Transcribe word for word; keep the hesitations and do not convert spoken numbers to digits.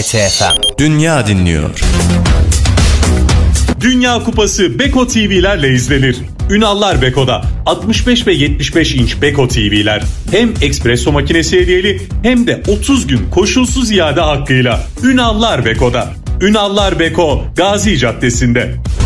T F M. Dünya dinliyor. Dünya Kupası Beko T V'lerle izlenir. Ünallar Beko'da altmış beş ve yetmiş beş inç Beko T V'ler hem espresso makinesi hediyeli hem de otuz gün koşulsuz iade hakkıyla. Ünallar Beko'da. Ünallar Beko, Gazi Caddesi'nde.